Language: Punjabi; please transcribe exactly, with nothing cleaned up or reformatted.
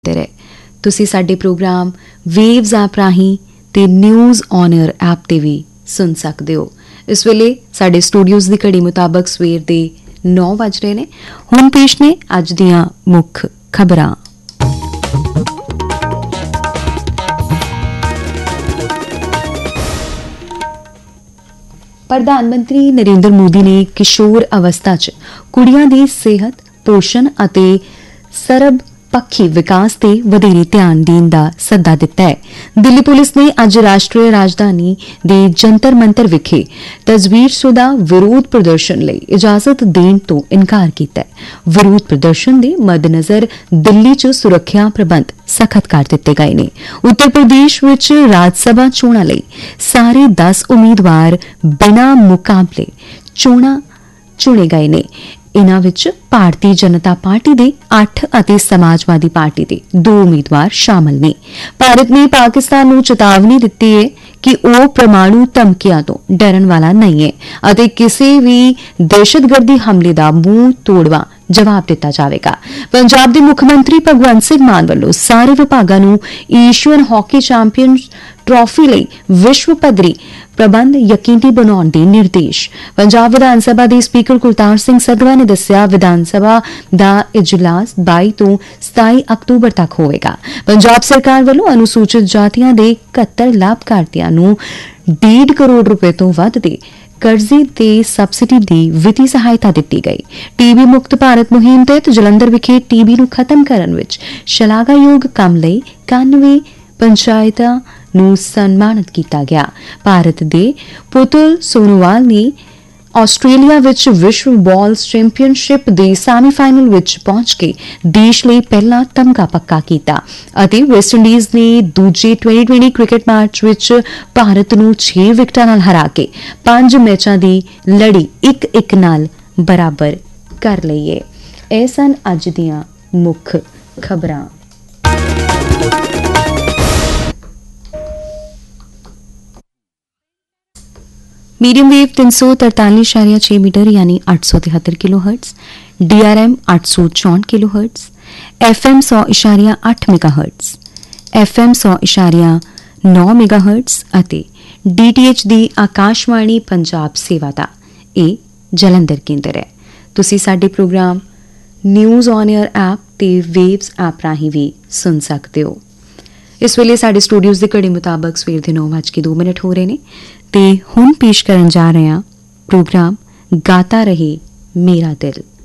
ਰਹੇ ਤੁਸੀਂ ਸਾਡੇ ਪ੍ਰੋਗਰਾਮ ਵੇਵਜ਼ ਐਪ ਰਾਹੀਂ ਤੇ ਨਿਊਜ਼ ਔਨ 에ਅਰ ਐਪ ਤੇ ਵੀ ਸੁਣ ਸਕਦੇ ਹੋ। ਇਸ ਵੇਲੇ ਸਾਡੇ ਸਟੂਡੀਓਜ਼ ਦੀ ਘੜੀ ਮੁਤਾਬਕ ਸਵੇਰ ਦੇ ਨੌ ਵੱਜ ਰਹੇ ਨੇ। ਹੁਣ ਪੇਸ਼ ਨੇ ਅੱਜ ਦੀਆਂ ਮੁੱਖ ਖਬਰਾਂ। ਪ੍ਰਧਾਨ ਮੰਤਰੀ ਨਰਿੰਦਰ ਮੋਦੀ ਨੇ ਕਿਸ਼ੋਰ ਅਵਸਥਾ 'ਚ ਕੁੜੀਆਂ ਦੀ ਸਿਹਤ, ਪੋਸ਼ਣ ਅਤੇ ਸਰਬ ਪੱਖੀ ਵਿਕਾਸ ਤੇ ਵਧੇਰੇ ਧਿਆਨ ਦੇਣ ਦਾ ਸੱਦਾ ਦਿੱਤਾ ਹੈ। ਦਿੱਲੀ ਪੁਲਿਸ ਨੇ ਅੱਜ ਰਾਸ਼ਟਰੀ ਰਾਜਧਾਨੀ ਦੇ ਜੰਤਰ ਮੰਤਰ ਵਿਖੇ ਤਸਵੀਰਸ਼ੁਦਾ ਵਿਰੋਧ ਪ੍ਰਦਰਸ਼ਨ ਲਈ ਇਜਾਜ਼ਤ ਦੇਣ ਤੋਂ ਇਨਕਾਰ ਕੀਤਾ ਹੈ। ਵਿਰੋਧ ਪ੍ਰਦਰਸ਼ਨ ਦੇ ਮੱਦੇਨਜ਼ਰ ਦਿੱਲੀ 'ਚ ਸੁਰੱਖਿਆ ਪ੍ਰਬੰਧ ਸਖਤ ਕਰ ਦਿੱਤੇ ਗਏ ਨੇ। ਉੱਤਰ ਪ੍ਰਦੇਸ਼ ਵਿੱਚ ਰਾਜ ਸਭਾ ਚੋਣਾਂ ਲਈ ਸਾਰੇ ਦਸ ਉਮੀਦਵਾਰ ਬਿਨਾਂ ਮੁਕਾਬਲੇ ਚੋਣਾਂ ਚੁਣੇ ਗਏ ਨੇ। ਇਨ੍ਹਾਂ ਵਿੱਚ ਭਾਰਤੀ ਜਨਤਾ ਪਾਰਟੀ ਦੇ ਅੱਠ ਅਤੇ ਸਮਾਜਵਾਦੀ ਪਾਰਟੀ ਦੇ ਦੋ ਉਮੀਦਵਾਰ ਸ਼ਾਮਲ ਨੇ। ਭਾਰਤ ਨੇ ਪਾਕਿਸਤਾਨ ਨੂੰ ਚੇਤਾਵਨੀ ਦਿੱਤੀ ਹੈ ਕਿ ਉਹ ਪ੍ਰਮਾਣੂ ਧਮਕੀਆਂ ਤੋਂ ਡਰਨ ਵਾਲਾ ਨਹੀਂ ਹੈ ਅਤੇ ਕਿਸੇ ਵੀ ਦਹਿਸ਼ਤਗਰਦੀ ਹਮਲੇ ਦਾ ਮੂੰਹ ਤੋੜਵਾ ਜਵਾਬ ਦਿੱਤਾ ਜਾਵੇਗਾ। ਪੰਜਾਬ ਦੇ ਮੁੱਖ ਮੰਤਰੀ ਭਗਵੰਤ ਸਿੰਘ ਮਾਨ ਵੱਲੋਂ ਸਾਰੇ ਵਿਭਾਗਾਂ ਨੂੰ ਏਸ਼ੀਅਨ ਹਾਕੀ ਚੈਂਪੀਅਨ ਟਰਾਫੀ ਲਈ ਵਿਸ਼ਵ ਪੱਧਰੀ ਪ੍ਰਬੰਧ ਯਕੀਨੀ ਬਣਾਉਣ ਦੇ ਨਿਰਦੇਸ਼। ਪੰਜਾਬ ਵਿਧਾਨ ਸਭਾ ਦੇ ਸਪੀਕਰ ਕੁਲਤਾਰ ਸਿੰਘ ਸੰਧਵਾ ਨੇ ਦੱਸਿਆ, ਵਿਧਾਨ ਸਭਾ ਦਾ ਇਜਲਾਸ ਬਾਈ ਤੋਂ ਸਤਾਈ ਅਕਤੂਬਰ ਤੱਕ ਹੋਵੇਗਾ। ਪੰਜਾਬ ਸਰਕਾਰ ਵੱਲੋਂ ਅਨੁਸੂਚਿਤ ਜਾਤੀਆਂ ਦੇ ਇਕਹੱਤਰ ਲਾਭਪਾਤਰੀਆਂ ਨੂੰ ਡੇਢ ਕਰੋੜ ਰੁਪਏ ਤੋਂ ਵੱਧ ਦੇ ਕਰਜ਼ੇ ਤੇ ਸਬਸਿਡੀ ਦੀ ਵਿੱਤੀ ਸਹਾਇਤਾ ਦਿੱਤੀ ਗਈ। ਟੀਬੀ ਮੁਕਤ ਭਾਰਤ ਮੁਹਿੰਮ ਤਹਿਤ ਜਲੰਧਰ ਵਿਖੇ ਟੀਬੀ ਨੂੰ ਖਤਮ ਕਰਨ ਵਿੱਚ ਸ਼ਲਾਘਾਯੋਗ ਕੰਮ ਲਈ ਇਕਾਨਵੇਂ ਪੰਚਾਇਤਾਂ ਨੂੰ ਸਨਮਾਨਿਤ ਕੀਤਾ ਗਿਆ। ਭਾਰਤ ਦੇ ਪੁਤਲ ਸੋਨੋਵਾਲ ਨੇ ਆਸਟ੍ਰੇਲੀਆ ਵਿੱਚ ਵਿਸ਼ਵ ਬਾਲ ਚੈਂਪੀਅਨਸ਼ਿਪ ਦੇ ਸੈਮੀਫਾਈਨਲ ਵਿੱਚ ਪਹੁੰਚ ਕੇ ਦੇਸ਼ ਲਈ ਪਹਿਲਾ ਤਮਗਾ ਪੱਕਾ ਕੀਤਾ ਅਤੇ ਵੈਸਟਇੰਡੀਜ਼ ਨੇ ਦੂਜੇ ਟਵੈਂਟੀ ਟਵੈਂਟੀ ਕ੍ਰਿਕਟ ਮੈਚ ਵਿੱਚ ਭਾਰਤ ਨੂੰ ਛੇ ਵਿਕਟਾਂ ਨਾਲ ਹਰਾ ਕੇ ਪੰਜ ਮੈਚਾਂ ਦੀ ਲੜੀ ਇੱਕ ਇੱਕ ਨਾਲ ਬਰਾਬਰ ਕਰ ਲਈ ਹੈ। ਇਹ ਸਨ ਅੱਜ ਦੀਆਂ ਮੁੱਖ ਖਬਰਾਂ। मीडियम वेव तीन सौ तरतालीस इशारिया छह मीटर यानी आठ सौ तिहत्तर kilo hertz, D R M आठ सौ चौंठ किलो हर्ट्स, एफ एम सौ इशारिया अठ मेगा हर्ट्स, एफ एम सौ इशारिया नौ मेगा हर्ट्स ਅਤੇ डी टी एच ਦੀ ਆਕਾਸ਼ਵਾਣੀ ਪੰਜਾਬ ਸੇਵਾ ਦਾ ਇਹ ਜਲੰਧਰ ਕੇਂਦਰ ਹੈ। ਤੁਸੀਂ ਸਾਡੇ programme news on air app ਤੇ ਵੇਵਜ਼ ਐਪ ਰਾਹੀਂ ਵੀ ਸੁਣ ਸਕਦੇ ਹੋ। ਇਸ ਵੇਲੇ ਸਾਡੇ ਸਟੂਡੀਓਜ਼ ਦੀ ਘੜੀ ਮੁਤਾਬਕ ਸਵੇਰ ਦੇ ਨੌ ਵੱਜ ਕੇ ਦੋ ਮਿੰਟ ਹੋ ਰਹੇ ਨੇ ਤੇ ਹੁਣ ਪੇਸ਼ ਕਰਨ ਜਾ ਰਹੇ ਹਾਂ ਪ੍ਰੋਗਰਾਮ ਗਾਤਾ ਰਹੇ ਮੇਰਾ ਦਿਲ।